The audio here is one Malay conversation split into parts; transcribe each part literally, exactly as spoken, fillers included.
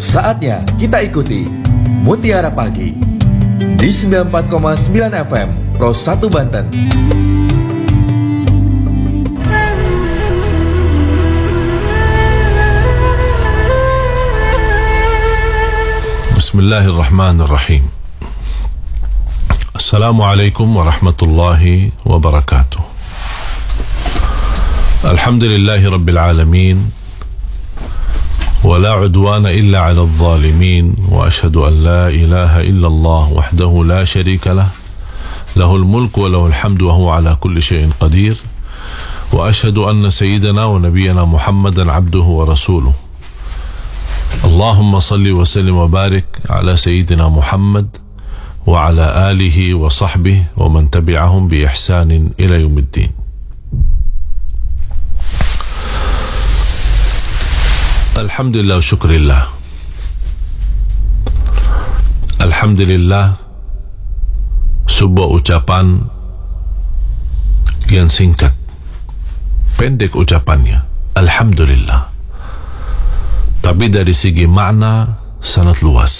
Saatnya kita ikuti Mutiara Pagi di sembilan puluh empat koma sembilan F M Pro satu Banten. Bismillahirrahmanirrahim. Assalamualaikum warahmatullahi wabarakatuh. Alhamdulillahi rabbil alamin. ولا عدوان إلا على الظالمين وأشهد أن لا إله إلا الله وحده لا شريك له له الملك وله الحمد وهو على كل شيء قدير وأشهد أن سيدنا ونبينا محمدا عبده ورسوله اللهم صل وسلم وبارك على سيدنا محمد وعلى آله وصحبه ومن تبعهم بإحسان إلى يوم الدين. Alhamdulillah wa syukurillah. Alhamdulillah, sebuah ucapan yang singkat, pendek ucapannya, Alhamdulillah, tapi dari segi makna sangat luas.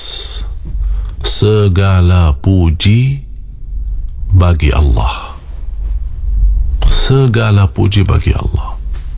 Segala puji bagi Allah, segala puji bagi Allah.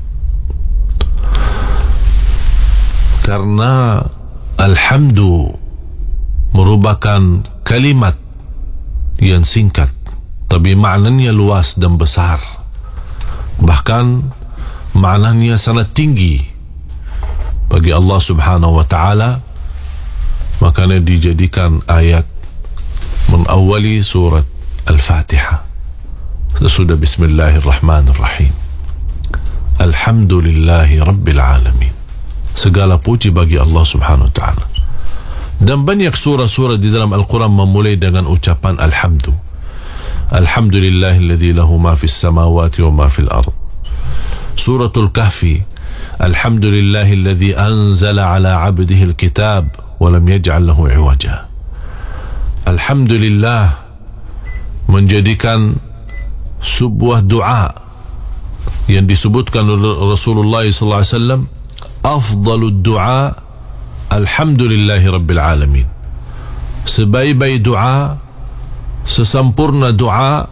Karena alhamdu merupakan kalimat yang singkat tapi maknanya luas dan besar, bahkan maknanya sangat tinggi bagi Allah subhanahu wa ta'ala. Makanya dijadikan ayat mengawali surat Al-Fatihah sesudah Bismillahirrahmanirrahim. Alhamdulillahi rabbil alamin. Segala puji bagi Allah subhanahu wa ta'ala. Dan banyak surah-surah di dalam Al-Quran memulai dengan ucapan Alhamdu. Alhamdulillahilladzi lahu ma fis samawati wa ma fil ard. Suratul Kahfi, Alhamdulillahilladzi anzala ala abdihi al-kitab wa lam yaj'al lahu iwaja. Alhamdulillah menjadikan sebuah doa yang disebutkan oleh Rasulullah sallallahu alaihi wasallam, afdalud du'a alhamdulillahi rabbil alamin. Sebaik-baik doa, sesempurna doa,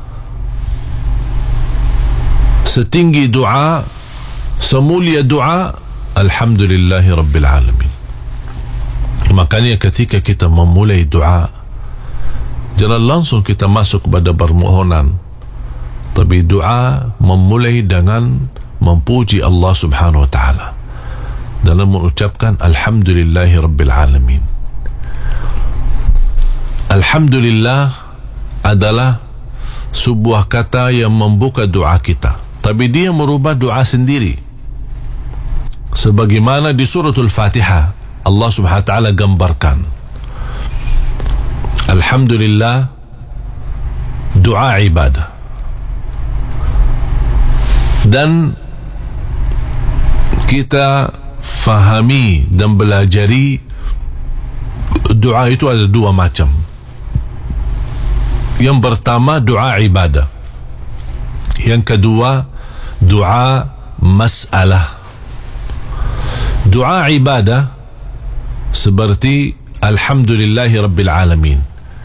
setinggi doa, semulia doa, alhamdulillahi rabbil alamin. Makanya ketika kita memulai doa, jangan langsung kita masuk kepada permohonan, tapi doa memulai dengan memuji Allah subhanahu wa ta'ala dalam mengucapkan Alhamdulillahi rabbil alamin. Alhamdulillah adalah sebuah kata yang membuka doa kita, tapi dia merubah doa sendiri. Sebagaimana di suratul Fatihah Allah subhanahu wa ta'ala gambarkan Alhamdulillah doa ibadah, dan kita fahami dan belajari doa itu ada dua macam. Yang pertama doa ibadah, yang kedua doa masalah. Doa ibadah seperti Alhamdulillahi rabbil alamin.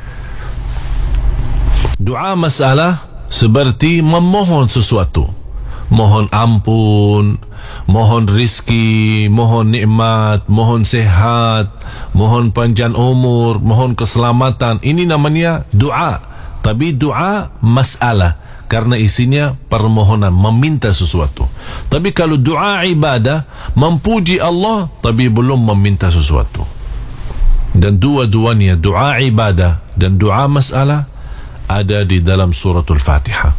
Doa masalah seperti memohon sesuatu, mohon ampun, mohon rizki, mohon nikmat, mohon sehat, mohon panjang umur, mohon keselamatan. Ini namanya doa, tapi doa masalah karena isinya permohonan, meminta sesuatu. Tapi kalau doa ibadah, memuji Allah tapi belum meminta sesuatu. Dan dua-duanya, doa ibadah dan doa masalah, ada di dalam suratul Fatihah.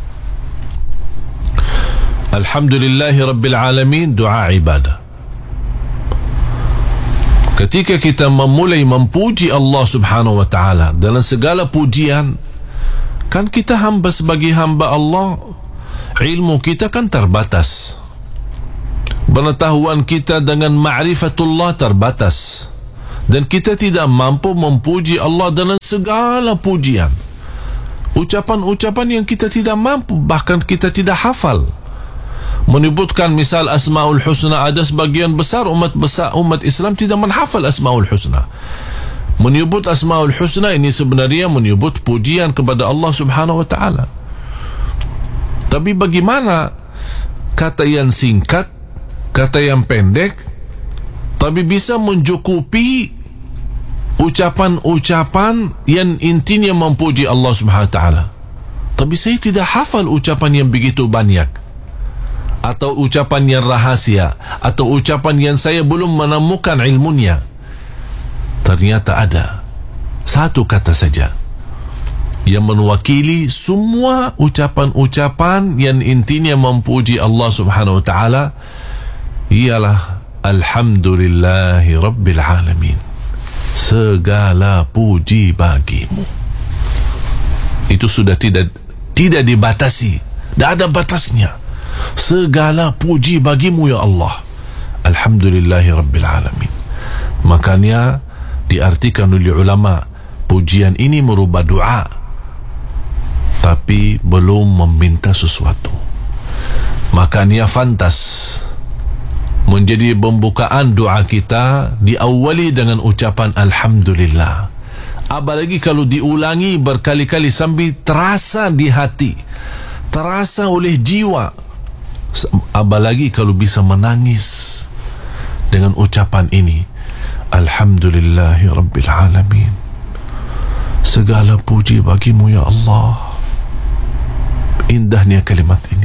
Alhamdulillahi rabbil alamin, doa ibadah. Ketika kita memulai memuji Allah subhanahu wa ta'ala dalam segala pujian, kan kita hamba sebagai hamba Allah, ilmu kita kan terbatas, pengetahuan kita dengan ma'rifatullah terbatas, dan kita tidak mampu memuji Allah dengan segala pujian. Ucapan-ucapan yang kita tidak mampu, bahkan kita tidak hafal. menyebutkan misal Asmaul Husna, ada sebagian besar umat besar umat Islam tidak menghafal Asmaul Husna. Menyebut Asmaul Husna ini sebenarnya menyebut pujian kepada Allah Subhanahu wa taala. Tapi bagaimana kata yang singkat, kata yang pendek, tapi bisa mencukupi ucapan-ucapan yang intinya memuji Allah Subhanahu wa taala. Tapi saya tidak hafal ucapan yang begitu banyak, atau ucapan yang rahasia, atau ucapan yang saya belum menemukan ilmunya. Ternyata ada satu kata saja yang mewakili semua ucapan-ucapan yang intinya memuji Allah Subhanahu wa taala, ialah Alhamdulillahi Rabbil Alamin. Segala puji bagimu. Itu sudah tidak tidak dibatasi, tidak ada batasnya. Segala puji bagimu ya Allah. Alhamdulillahi Rabbil Alamin. Makanya diartikan oleh ulama, pujian ini merubah doa, tapi belum meminta sesuatu. Makanya fantas menjadi pembukaan doa kita diawali dengan ucapan Alhamdulillah. Apalagi kalau diulangi berkali-kali sambil terasa di hati, terasa oleh jiwa. Apalagi kalau bisa menangis dengan ucapan ini, Alhamdulillahi Rabbil Alamin. Segala puji bagimu ya Allah. Indahnya kalimat ini.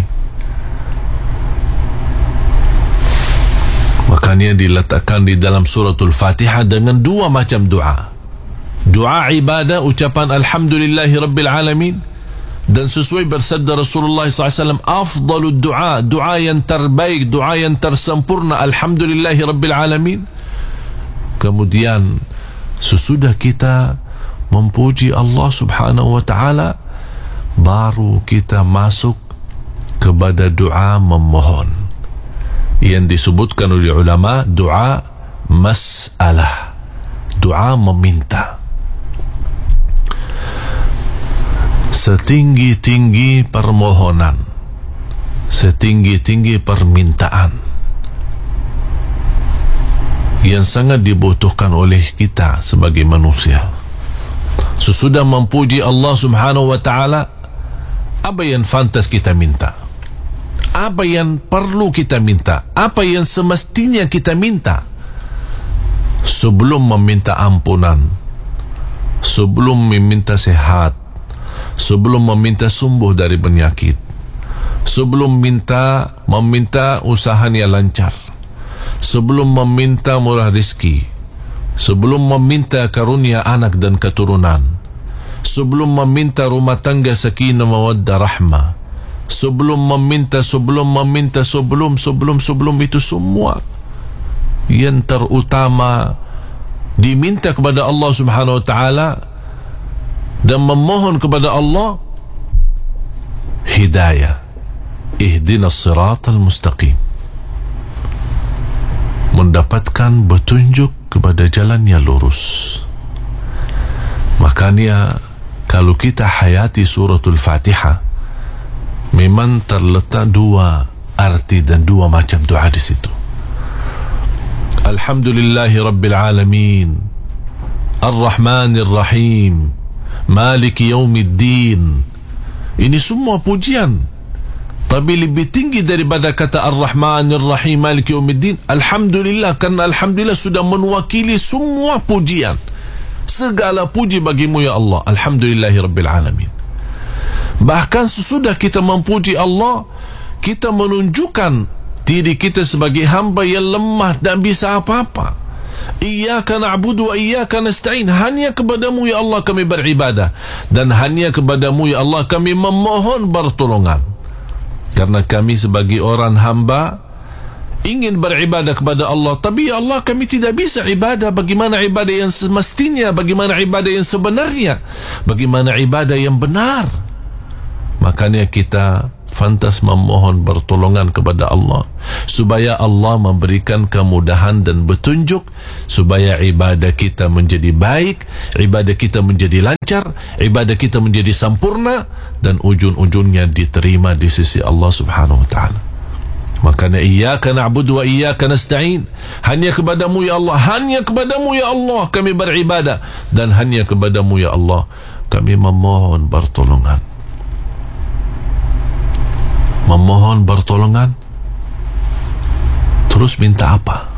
Makanya diletakkan di dalam suratul Fatihah dengan dua macam doa. Doa ibadah, ucapan Alhamdulillahi Rabbil Alamin, dan sesuai bersabda Rasulullah sallallahu alaihi wasallam, afdalud doa, doa yang terbaik, doa yang tersempurna, Alhamdulillahi Rabbil Alamin. Kemudian sesudah kita memuji Allah Subhanahu wa taala, baru kita masuk kepada doa memohon yang disebutkan oleh ulama doa mas'alah, doa meminta. Setinggi-tinggi permohonan, setinggi-tinggi permintaan yang sangat dibutuhkan oleh kita sebagai manusia. Sesudah memuji Allah Subhanahu wa taala, apa yang pantas kita minta? Apa yang perlu kita minta? Apa yang semestinya kita minta? Sebelum meminta ampunan, sebelum meminta sehat, sebelum meminta sembuh dari penyakit, sebelum minta meminta usahanya lancar, sebelum meminta murah rezeki, sebelum meminta karunia anak dan keturunan, sebelum meminta rumah tangga sakinah mawaddah rahmah, sebelum meminta sebelum meminta sebelum sebelum sebelum itu semua, yang terutama diminta kepada Allah Subhanahu wa taala dan memohon kepada Allah hidayah, ihdinas siratal mustaqim, mendapatkan petunjuk kepada jalan yang lurus. Makanya kalau kita hayati suratul Fatihah, memang terletak dua arti dan dua macam doa di situ. Alhamdulillahi Rabbil Alamin, Ar-Rahmanir Rahim, Maliki Yaumiddin. Ini semua pujian, tapi lebih tinggi daripada kata Ar-Rahmanir Rahim, Maliki Yaumiddin, Alhamdulillah, karena Alhamdulillah sudah mewakili semua pujian. Segala puji bagimu ya Allah, Alhamdulillahi Rabbil Alamin. Bahkan sesudah kita memuji Allah, kita menunjukkan diri kita sebagai hamba yang lemah dan bisa apa-apa. Iyyaka na'budu wa iyyaka nasta'in. Hanya kepadamu ya Allah kami beribadah, dan hanya kepadamu ya Allah kami memohon pertolongan. Karena kami sebagai orang hamba ingin beribadah kepada Allah, tapi ya Allah kami tidak bisa ibadah. Bagaimana ibadah yang semestinya? Bagaimana ibadah yang sebenarnya? Bagaimana ibadah yang benar? Makanya kita fantas memohon pertolongan kepada Allah, supaya Allah memberikan kemudahan dan petunjuk, supaya ibadah kita menjadi baik, ibadah kita menjadi lancar, ibadah kita menjadi sempurna, dan ujung-ujungnya diterima di sisi Allah Subhanahu wa ta'ala. Makanya iyyaka na'budu wa iyyaka nasta'in. Hanya kepadamu ya Allah, hanya kepadamu ya Allah kami beribadah, dan hanya kepadamu ya Allah kami memohon pertolongan. Memohon pertolongan, terus minta apa?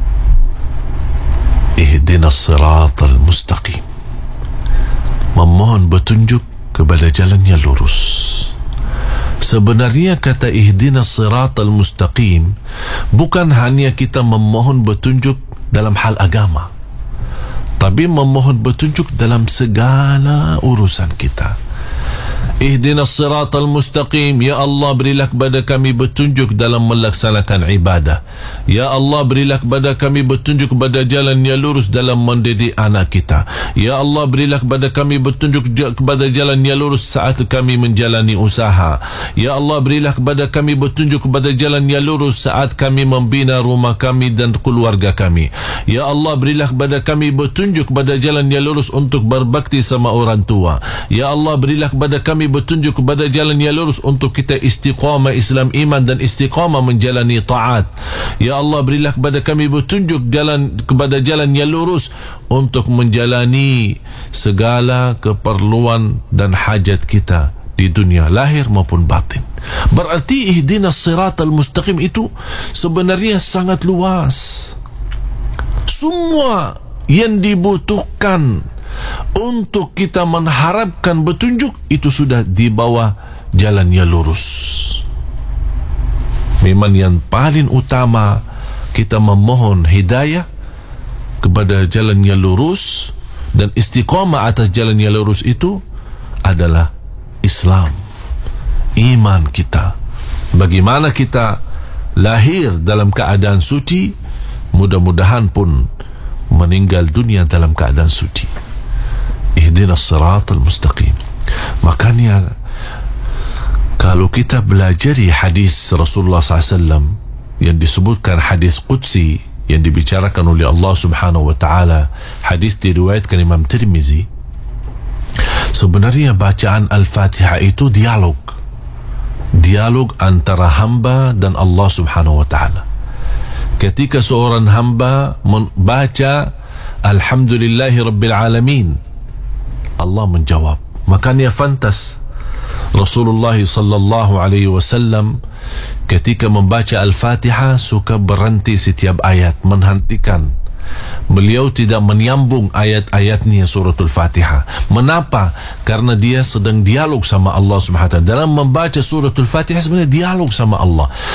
Ihdinas siratal mustaqim. Memohon petunjuk kepada jalan yang lurus. Sebenarnya kata ihdinas siratal mustaqim bukan hanya kita memohon petunjuk dalam hal agama, tapi memohon petunjuk dalam segala urusan kita. Ihdinas siratal mustaqim, ya Allah berilah kepada kami petunjuk dalam melaksanakan ibadah. Ya Allah berilah kepada kami petunjuk kepada jalan yang lurus dalam mendidik anak kita. Ya Allah berilah kepada kami petunjuk kepada jalan yang lurus saat kami menjalani usaha. Ya Allah berilah kepada kami petunjuk kepada jalan yang lurus saat kami membina rumah kami dan keluarga kami. Ya Allah berilah kepada kami petunjuk kepada jalan yang lurus untuk berbakti sama orang tua. Ya Allah berilah kepada kami bertunjuk kepada jalan yang lurus untuk kita istiqamah Islam iman dan istiqamah menjalani taat. Ya Allah berilah kepada kami bertunjuk jalan kepada jalan yang lurus untuk menjalani segala keperluan dan hajat kita di dunia lahir maupun batin. Berarti ihdinas siratal mustaqim itu sebenarnya sangat luas. Semua yang dibutuhkan untuk kita mengharapkan petunjuk itu sudah di bawah jalan yang lurus. Memang yang paling utama kita memohon hidayah kepada jalan yang lurus dan istiqamah atas jalan yang lurus itu adalah Islam, iman kita. Bagaimana kita lahir dalam keadaan suci, mudah-mudahan pun meninggal dunia dalam keadaan suci. Ihdinas siratal mustaqim. Makanya kalau kita belajari hadis Rasulullah sallallahu alaihi wasallam yang disebutkan hadis Qudsi yang dibicarakan oleh Allah subhanahu wa ta'ala, hadis diriwayatkan Imam Tirmizi, sebenarnya bacaan Al-Fatihah itu dialog dialog antara hamba dan Allah subhanahu wa ta'ala. Ketika seorang hamba membaca Alhamdulillahi Rabbil Alamin, Allah menjawab. Makanya fantas Rasulullah sallallahu alaihi wasallam ketika membaca Al-Fatihah suka berhenti setiap ayat, menghentikan. Beliau tidak menyambung ayat-ayatnya suratul Fatihah. Mengapa? Karena dia sedang dialog sama Allah subhanahu wa taala. Dalam membaca suratul Fatihah sebenarnya dialog sama Allah.